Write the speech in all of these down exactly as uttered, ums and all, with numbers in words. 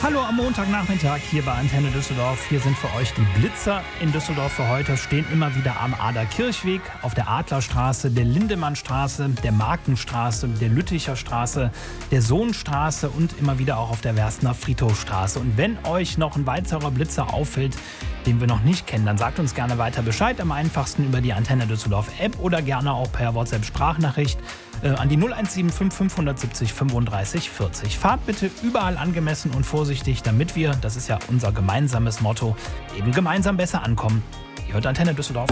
Hallo am Montagnachmittag hier bei Antenne Düsseldorf. Hier sind für euch die Blitzer in Düsseldorf für heute. Stehen immer wieder am Ader-Kirchweg, auf der Adlerstraße, der Lindemannstraße, der Markenstraße, der Lütticher Straße, der Sohnstraße und immer wieder auch auf der Werstener Friedhofstraße. Und wenn euch noch ein weiterer Blitzer auffällt, den wir noch nicht kennen, dann sagt uns gerne weiter Bescheid. Am einfachsten über die Antenne Düsseldorf App oder gerne auch per WhatsApp-Sprachnachricht äh, an die null eins sieben fünf fünf sieben null fünfunddreißig vierzig. Fahrt bitte überall angemessen und vorsichtig, damit wir, das ist ja unser gemeinsames Motto, eben gemeinsam besser ankommen. Ihr hört Antenne Düsseldorf.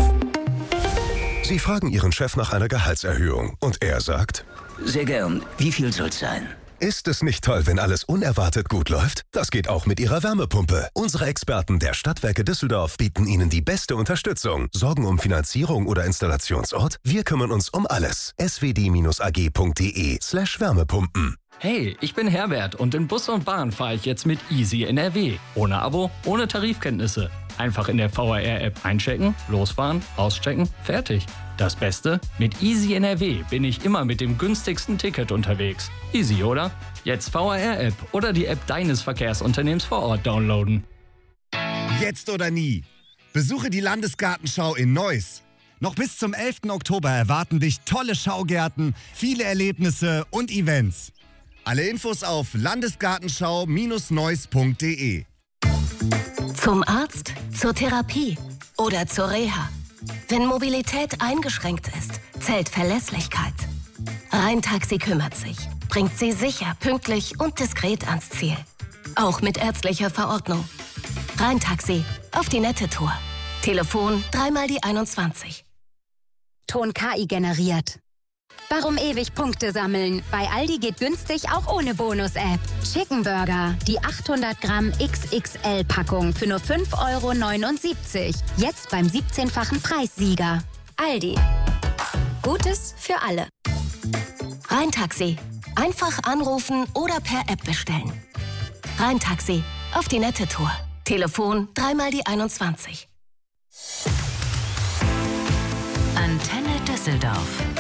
Sie fragen Ihren Chef nach einer Gehaltserhöhung und er sagt: Sehr gern. Wie viel soll's sein? Ist es nicht toll, wenn alles unerwartet gut läuft? Das geht auch mit Ihrer Wärmepumpe. Unsere Experten der Stadtwerke Düsseldorf bieten Ihnen die beste Unterstützung. Sorgen um Finanzierung oder Installationsort? Wir kümmern uns um alles. s w d Bindestrich a g punkt d e slash Wärmepumpen. Hey, ich bin Herbert und in Bus und Bahn fahre ich jetzt mit Easy N R W. Ohne Abo, ohne Tarifkenntnisse. Einfach in der V R R-App einchecken, losfahren, auschecken, fertig. Das Beste? Mit Easy N R W bin ich immer mit dem günstigsten Ticket unterwegs. Easy, oder? Jetzt V R R-App oder die App deines Verkehrsunternehmens vor Ort downloaden. Jetzt oder nie. Besuche die Landesgartenschau in Neuss. Noch bis zum elften Oktober erwarten dich tolle Schaugärten, viele Erlebnisse und Events. Alle Infos auf landesgartenschau Bindestrich neuss punkt d e. Zum Arzt, zur Therapie oder zur Reha. Wenn Mobilität eingeschränkt ist, zählt Verlässlichkeit. Rhein-Taxi kümmert sich, bringt Sie sicher, pünktlich und diskret ans Ziel. Auch mit ärztlicher Verordnung. Rhein-Taxi, auf die nette Tour. Telefon dreimal die einundzwanzig. Ton K I generiert. Warum ewig Punkte sammeln? Bei Aldi geht günstig auch ohne Bonus-App. Chicken Burger, die achthundert Gramm X X L-Packung für nur fünf Euro neunundsiebzig. Jetzt beim siebzehnfachen Preissieger. Aldi. Gutes für alle. Rhein-Taxi. Einfach anrufen oder per App bestellen. Rhein-Taxi. Auf die nette Tour. Telefon dreimal die einundzwanzig. Antenne Düsseldorf.